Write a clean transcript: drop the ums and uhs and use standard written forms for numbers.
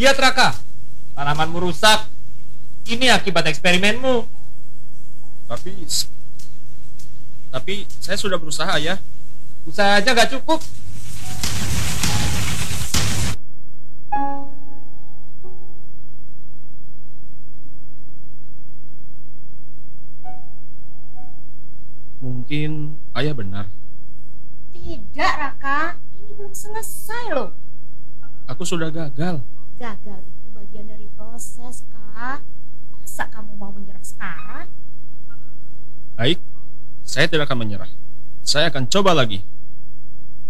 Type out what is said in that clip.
Lihat Raka, tanamanmu rusak. Ini akibat eksperimenmu. Tapi saya sudah berusaha ya. Usaha aja gak cukup. Mungkin ayah benar. Tidak, Raka. Ini belum selesai loh. Aku sudah gagal. Gagal itu bagian dari proses, Kak. Masa kamu mau menyerah sekarang? Baik, saya tidak akan menyerah. Saya akan coba lagi.